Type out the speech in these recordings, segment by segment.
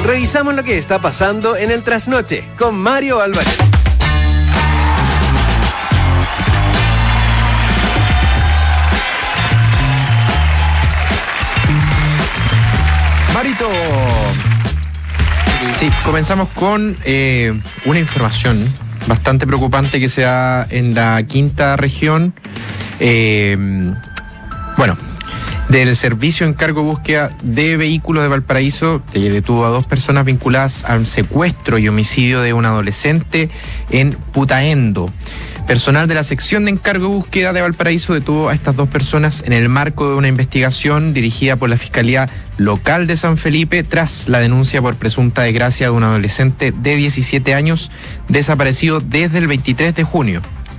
revisamos lo que está pasando en el Trasnoche con Mario Álvarez. Marito. Sí, comenzamos con una información bastante preocupante que se da en la quinta región. Del Servicio Encargo de Búsqueda de Vehículos de Valparaíso, que detuvo a 2 personas vinculadas al secuestro y homicidio de un adolescente en Putaendo. Personal de la sección de encargo de búsqueda de Valparaíso detuvo a estas 2 personas en el marco de una investigación dirigida por la Fiscalía Local de San Felipe tras la denuncia por presunta desgracia de un adolescente de 17 años desaparecido desde el 23 de junio.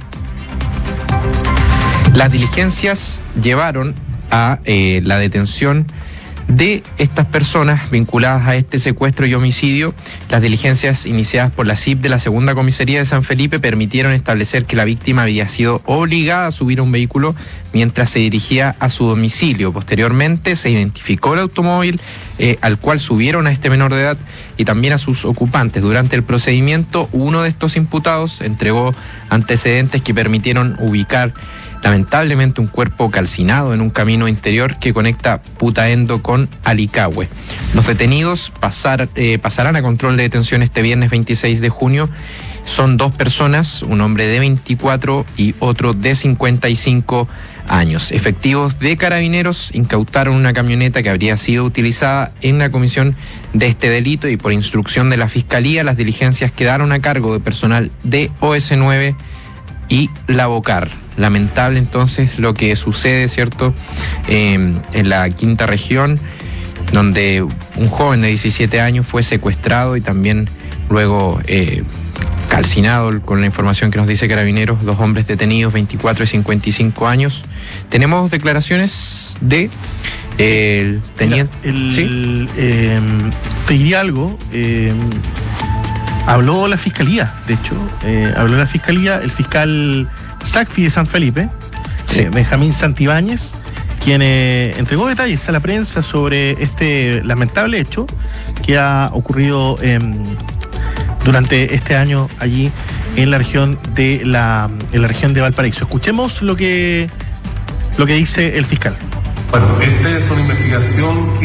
Las diligencias llevaron a la detención de estas personas vinculadas a este secuestro y homicidio. Las diligencias iniciadas por la CIP de la Segunda Comisaría de San Felipe permitieron establecer que la víctima había sido obligada a subir a un vehículo mientras se dirigía a su domicilio. Posteriormente se identificó el automóvil al cual subieron a este menor de edad y también a sus ocupantes. Durante el procedimiento, uno de estos imputados entregó antecedentes que permitieron ubicar lamentablemente un cuerpo calcinado en un camino interior que conecta Putaendo con Alicahue. Los detenidos pasarán a control de detención este viernes 26 de junio. Son 2 personas, un hombre de 24 y otro de 55 años. Efectivos de Carabineros incautaron una camioneta que habría sido utilizada en la comisión de este delito y por instrucción de la Fiscalía las diligencias quedaron a cargo de personal de OS9 y la Bocar. Lamentable entonces lo que sucede, ¿cierto? En la quinta región, donde un joven de 17 años fue secuestrado y también luego calcinado, con la información que nos dice Carabineros, 2 hombres detenidos, 24 y 55 años. Tenemos declaraciones de el teniente. ¿Sí? Te diría algo. Habló la Fiscalía, de hecho, el fiscal SACFI de San Felipe, sí. Benjamín Santibáñez, quien entregó detalles a la prensa sobre este lamentable hecho que ha ocurrido durante este año allí en la región de Valparaíso. Escuchemos lo que dice el fiscal. Bueno, esta es una investigación que